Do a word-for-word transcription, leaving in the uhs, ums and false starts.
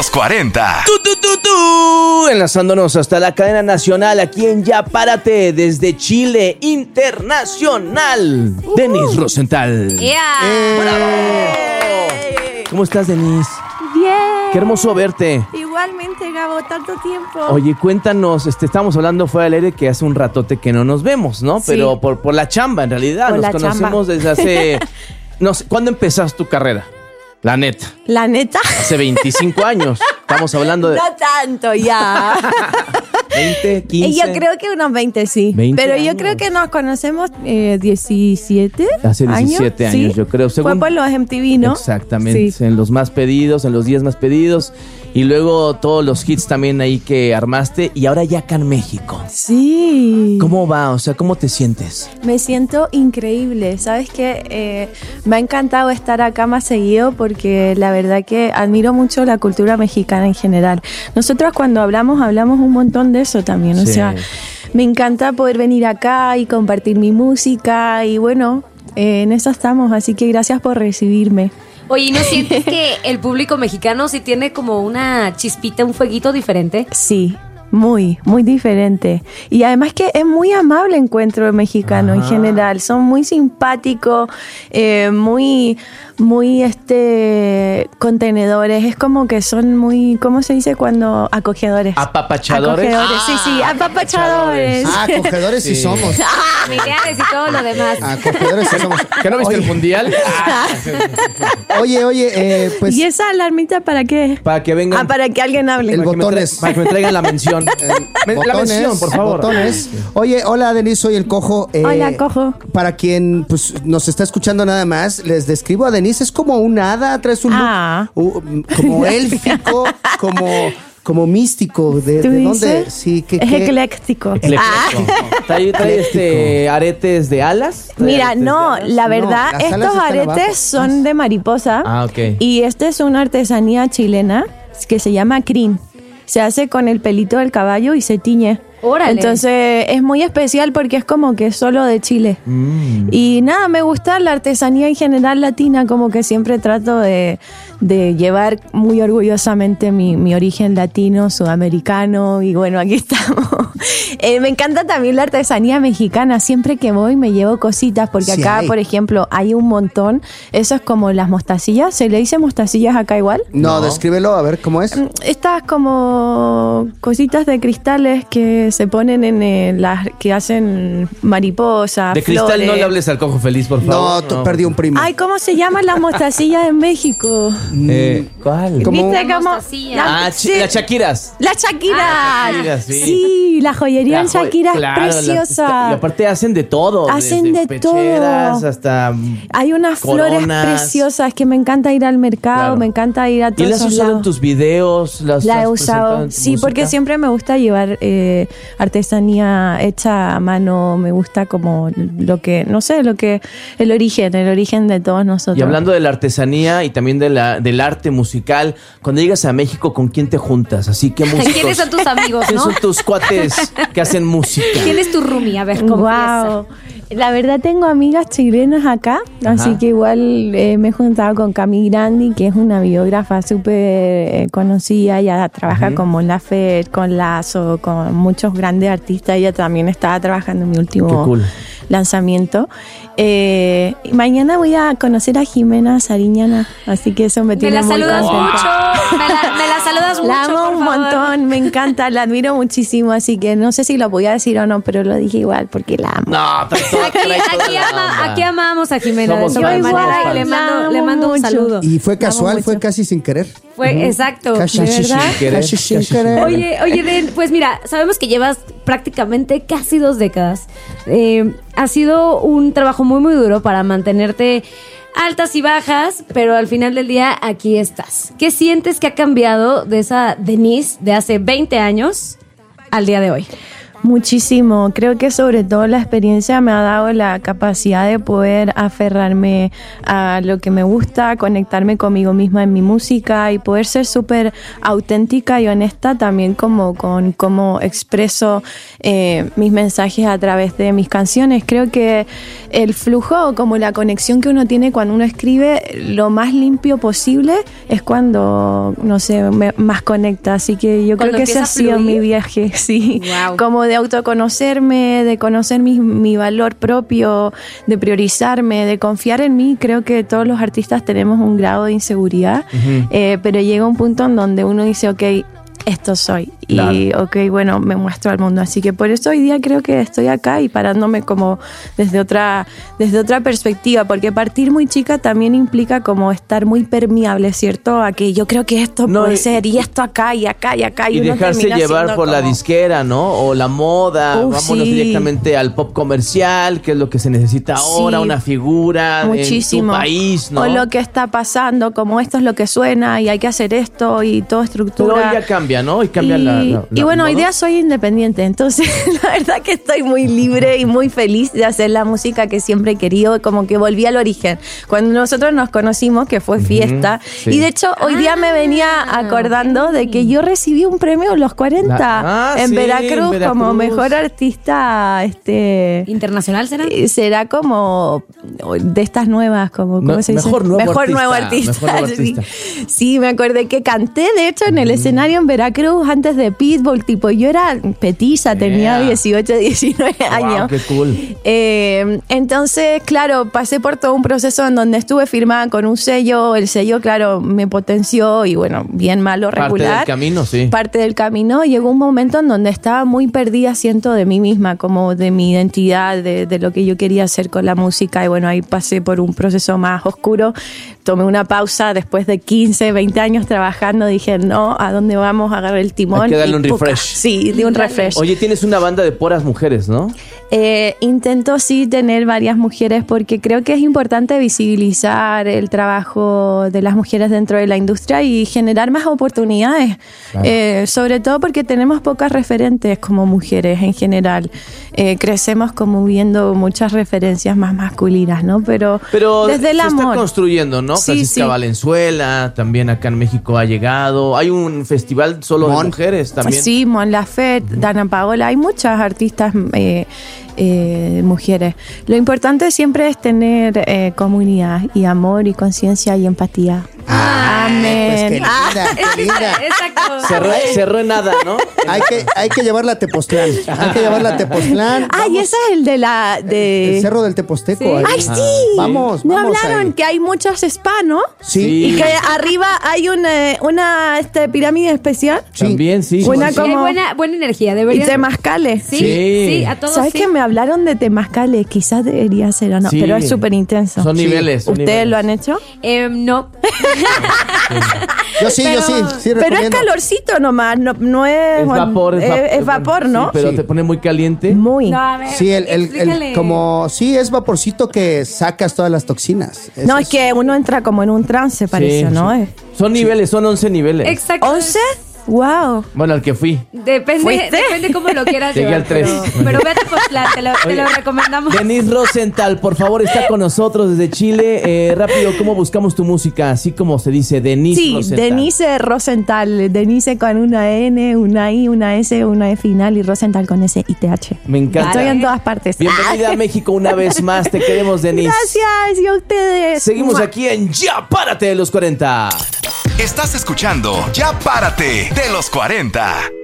los cuarenta. ¡Tú, tú, tú, tú! Enlazándonos hasta la cadena nacional aquí en Ya Párate, desde Chile Internacional. Uh-huh. Denise Rosenthal. Yeah. Eh, ¡Bravo! ¿Cómo estás, Denise? Bien. Qué hermoso verte. Igualmente, Gabo, tanto tiempo. Oye, cuéntanos, este, estábamos hablando fuera del aire que hace un ratote que no nos vemos, ¿no? Sí. Pero por, por la chamba, en realidad. Por nos la conocemos chamba. desde hace... No sé, ¿cuándo empezaste tu carrera? La neta. ¿La neta? Hace veinticinco años. Estamos hablando de... No tanto, ya. veinte, quince. Yo creo que unos veinte, sí. veinte Pero años. yo creo que nos conocemos eh, diecisiete Hace diecisiete años, años, ¿sí? Yo creo. Según... Fue por los M T V, ¿no? Exactamente. Sí. En los más pedidos, en los diez más pedidos. Y luego todos los hits también ahí que armaste. Y ahora ya acá en México. Sí. ¿Cómo va? O sea, ¿cómo te sientes? Me siento increíble. ¿Sabes qué? Eh, me ha encantado estar acá más seguido porque la verdad que admiro mucho la cultura mexicana en general. Nosotros cuando hablamos, hablamos un montón de eso también. O Sí. sea, me encanta poder venir acá y compartir mi música y bueno, eh, en eso estamos. Así que gracias por recibirme. Oye, ¿no sientes que el público mexicano sí tiene como una chispita, un fueguito diferente? Sí. Muy, muy diferente. Y además que es muy amable encuentro mexicano en general. Son muy simpáticos, eh, muy, muy este contenedores. Es como que son muy, ¿cómo se dice cuando? Acogedores. ¿Apapachadores? Acogedores, sí, sí, apapachadores. Ah, acogedores sí, Sí. somos. Familiares y todo lo demás. Acogedores sí somos. ¿Que no viste Oye, el mundial? Oye, oye, eh, pues ¿Y esa alarmita para qué? Para que vengan. Ah, para que alguien hable. El para que me botones. tra- Para que me traigan la mención. Me- la mención, por favor. botones. Oye, hola Denise, soy el Cojo. Eh, Hola, Cojo. Para quien pues nos está escuchando nada más, les describo a Denise, es como un hada, traes un look Ah. uh, como élfico, como, como místico. ¿De, ¿Tú de dónde? dices? Sí, que, Es que- ecléctico. Ecléctico. Trae, trae este, aretes de alas. Trae Mira, aretes no, de alas. la verdad, las alas estos están aretes abajo. son de mariposa. Ah, ok. Y esta es una artesanía chilena que se llama crin. Se hace con el pelito del caballo y se tiñe. Órale. Entonces es muy especial porque es como que es solo de Chile. Mm. Y nada, me gusta la artesanía en general latina, como que siempre trato de, de llevar muy orgullosamente mi, mi origen latino, sudamericano, y bueno, aquí estamos. Eh, me encanta también la artesanía mexicana, siempre que voy me llevo cositas, porque Sí acá, hay. por ejemplo, hay un montón, eso es como las mostacillas, ¿se le dice mostacillas acá igual? No, descríbelo, a ver cómo es. Estas como cositas de cristales que se ponen en eh, las que hacen mariposas, De cristal flores. no le hables al Cojo Feliz, por No, favor. tú perdí un primo. Ay, ¿cómo se llaman las mostacillas en México? Eh, ¿Cuál? ¿Cómo? ¿Viste La cómo? mostacilla. La- Ah, sí, chi- las Shakiras. las Shakiras. Ah, Shakiras, sí. Sí, la joyería en La jo- Shakira claro, es la- preciosa. y aparte hacen de todo. Hacen desde de todo. pecheras hasta Hay unas flores coronas. preciosas que me encanta ir al mercado, Claro. me encanta ir a ¿Y todos las has esos usado en lados. tus videos? Las La he has usado, presentado en tu sí, música? porque siempre me gusta llevar eh, artesanía hecha a mano, me gusta como lo que, no sé, lo que, el origen, el origen de todos nosotros. Y hablando de la artesanía y también de la, del arte musical, cuando llegas a México, ¿con quién te juntas? Así que músicos. ¿Quiénes son tus amigos, ¿Quiénes no? son tus cuates que hacen música? ¿Quién es tu roomie? A ver, confiesa. Wow. La verdad tengo amigas chilenas acá, así que igual eh, me he juntado con Cami Grandi, que es una biógrafa súper eh, conocida. Ella trabaja con Mon Laferte, con Lazo, con muchos grandes artistas. Ella también estaba trabajando en mi último Qué cool. lanzamiento. Eh, y mañana voy a conocer a Jimena Sariñana, así que eso me Me tiene la muy saludas contenta. mucho. Me la, me la saludas mucho. La amo por un favor. montón, me encanta, la admiro muchísimo, así que no sé si lo voy a decir o no, pero lo dije igual porque la amo. No, trae todo- Aquí, trae toda aquí, la ama- onda. aquí amamos a Jimena Somos de fans, igual somos manera y fans. le mando, La le amo mando un mucho. saludo. Y fue casual, mucho. fue casi sin querer. Fue exacto, Casi ¿de sin verdad? querer. Casi sin Casi querer. Oye, oye, Den, pues mira, sabemos que llevas prácticamente casi dos décadas. Eh, ha sido un trabajo muy, muy duro para mantenerte altas y bajas, pero al final del día aquí estás. ¿Qué sientes que ha cambiado de esa Denise de hace veinte años al día de hoy? Muchísimo. Creo que sobre todo la experiencia me ha dado la capacidad de poder aferrarme a lo que me gusta, conectarme conmigo misma en mi música y poder ser súper auténtica y honesta también como con cómo expreso eh, mis mensajes a través de mis canciones. Creo que el flujo, como la conexión que uno tiene cuando uno escribe, lo más limpio posible es cuando, no sé, me, más conecta. Así que yo Cuando creo que ese ha sido fluir. mi viaje, sí. Wow. Como de autoconocerme, de conocer mi, mi valor propio, de priorizarme, de confiar en mí. Creo que todos los artistas tenemos un grado de inseguridad, uh-huh. eh, pero llega un punto en donde uno dice, ok, esto soy. Claro. Y ok, bueno, me muestro al mundo. Así que por eso hoy día creo que estoy acá y parándome como desde otra, desde otra perspectiva, porque partir muy chica también implica como estar muy permeable, ¿cierto? A que yo creo que esto no, puede y, ser, y esto acá, y acá, y acá. Y, y dejarse llevar por como... la disquera, ¿no? O la moda. Uf, vámonos sí. directamente al pop comercial, que es lo que se necesita ahora, sí. una figura Muchísimo. en tu país, ¿no? O lo que está pasando, como esto es lo que suena, y hay que hacer esto, y todo estructura. Pero hoy ya cambia, ¿no? Hoy cambia y... la... Y, la, y bueno, ¿no? hoy día soy independiente, entonces la verdad que estoy muy libre y muy feliz de hacer la música que siempre he querido, como que volví al origen. Cuando nosotros nos conocimos, que fue fiesta, uh-huh, sí. y de hecho hoy día me venía acordando de que yo recibí un premio en los cuarenta la, ah, en, sí, Veracruz, en Veracruz como mejor artista este internacional, ¿será? Será como de estas nuevas, como ¿cómo no, se dice? Mejor nuevo mejor artista. Nuevo artista. Mejor nuevo artista. Sí. sí, me acordé que canté, de hecho, en el mm. escenario en Veracruz antes de Pitbull, tipo, yo era petiza, yeah. tenía dieciocho, diecinueve años. Wow, qué cool. Eh, entonces, claro, pasé por todo un proceso en donde estuve firmada con un sello, el sello, claro, me potenció y bueno, bien malo, regular. Parte del camino, sí. Parte del camino. Llegó un momento en donde estaba muy perdida, siento, de mí misma, como de mi identidad, de, de lo que yo quería hacer con la música y bueno, ahí pasé por un proceso más oscuro. Tomé una pausa después de quince, veinte años trabajando, dije, no, ¿a dónde vamos? Agarré el timón. Hay que darle y un puca. refresh. Sí, de un refresh. Oye, tienes una banda de puras mujeres, ¿no? Eh, intento sí tener varias mujeres porque creo que es importante visibilizar el trabajo de las mujeres dentro de la industria y generar más oportunidades, claro. eh, sobre todo porque tenemos pocas referentes como mujeres en general. Eh, crecemos como viendo muchas referencias más masculinas, ¿no? Pero, Pero desde el se amor. está construyendo, ¿no? Sí, Francisca sí. Valenzuela, también acá en México ha llegado. Hay un festival solo Mon. de mujeres también. Sí, Mon Laferte, uh-huh. Dana Paola, hay muchas artistas eh, eh, mujeres. Lo importante siempre es tener eh, comunidad y amor y conciencia y empatía. Ah, amén. Pues qué linda, ah, qué linda. Exacto. Cerró, cerró en nada, ¿no? Hay que, hay que llevarla a Tepoztlán. Hay que llevarla a Tepoztlán. Ay, ah, ese es el de la... De... El Cerro del Teposteco. ¿Sí? Ahí. Ay, sí. Vamos, Me vamos hablaron ahí. que hay muchos spa, ¿no? Sí. Y que arriba hay una, una este, pirámide especial. Sí. También, sí. Una Sí, como... hay buena, buena energía, Y debería. temazcales. Sí, Sí. sí, a todos. ¿Sabes sí. que me hablaron de temazcales? Quizás debería ser o no, Sí. pero es súper intenso. Son Sí. niveles. Son ¿Ustedes niveles. lo han hecho? Eh, no. Yo sí, Pero- yo sí, sí Pero es recomiendo. calorcito nomás, no, no es... Es vapor, es, es, vapor, es vapor, ¿no? Sí, pero Sí. te pone muy caliente. Muy. No, a ver, Sí, el, el, el- explícale. como, sí, es vaporcito que sacas todas las toxinas. Eso No, es que uno entra como en un trance, parece, Sí, ¿no? sí. Es- Son niveles, son once niveles. Exacto. ¿once? ¡Wow! Bueno, al que fui. Depende, ¿Fuiste? depende cómo lo quieras Llegué llevar. al tres. Pero, pero vete por plan, te lo, te Oye, lo recomendamos. Denise Rosenthal, por favor, está con nosotros desde Chile. Eh, rápido, ¿cómo buscamos tu música? Así como se dice, Denise Sí, Rosenthal. Denise Rosenthal. Denise con una N, una I, una S, una E final y Rosenthal con S I T H. Me encanta. Estoy en todas partes. Bienvenida Ah. a México una vez más. Te queremos, Denise. Gracias, y a ustedes. Seguimos Mua. aquí en Ya Párate de los cuarenta. Estás escuchando Ya Párate de los cuarenta.